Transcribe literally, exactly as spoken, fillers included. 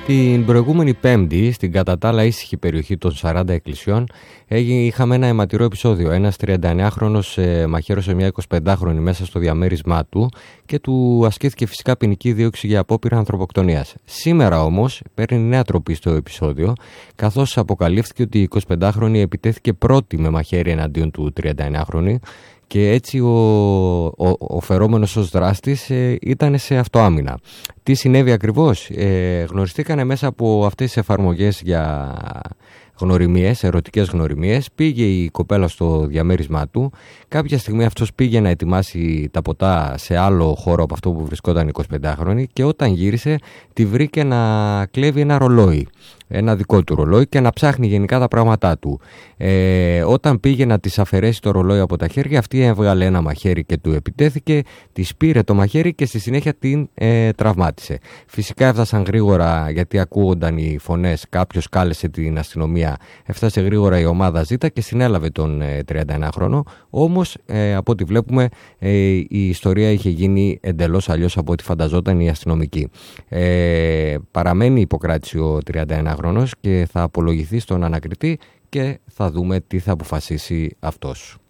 Την προηγούμενη Πέμπτη, στην κατά τα άλλα ήσυχη περιοχή των σαράντα εκκλησιών, είχαμε ένα αιματηρό επεισόδιο. Ένας τριανταεννιάχρονος ε, μαχαίρωσε μια εικοσιπεντάχρονη μέσα στο διαμέρισμά του και του ασκήθηκε φυσικά ποινική δίωξη για απόπειρα ανθρωποκτονίας. Σήμερα όμως παίρνει νέα τροπή στο επεισόδιο, καθώς αποκαλύφθηκε ότι η εικοσιπεντάχρονη επιτέθηκε πρώτη με μαχαίρι εναντίον του τριανταεννιάχρονου. Και έτσι ο, ο, ο φερόμενος ως δράστης ε, ήταν σε αυτοάμυνα. Τι συνέβη ακριβώς? Ε, γνωριστήκανε μέσα από αυτές τις εφαρμογές για γνωριμίες, ερωτικές γνωριμίες. Πήγε η κοπέλα στο διαμέρισμά του. Κάποια στιγμή αυτός πήγε να ετοιμάσει τα ποτά σε άλλο χώρο από αυτό που βρισκόταν η εικοσιπεντάχρονη και όταν γύρισε τη βρήκε να κλέβει ένα ρολόι. Ένα δικό του ρολόι και να ψάχνει γενικά τα πράγματά του. Ε, όταν πήγε να της αφαιρέσει το ρολόι από τα χέρια, αυτή έβγαλε ένα μαχαίρι και του επιτέθηκε, της πήρε το μαχαίρι και στη συνέχεια την ε, τραυμάτισε. Φυσικά έφτασαν γρήγορα, γιατί ακούγονταν οι φωνές, κάποιος κάλεσε την αστυνομία, έφτασε γρήγορα η ομάδα Ζήτα και συνέλαβε τον ε, τριανταεννιάχρονο. Όμως ε, από ό,τι βλέπουμε ε, η ιστορία είχε γίνει εντελώς αλλιώς από ό,τι φανταζόταν η αστυνομική. Ε, παραμένει υποκράτηση ο τριανταεννιάχρονος και θα απολογηθεί στον ανακριτή και θα δούμε τι θα αποφασίσει αυτός.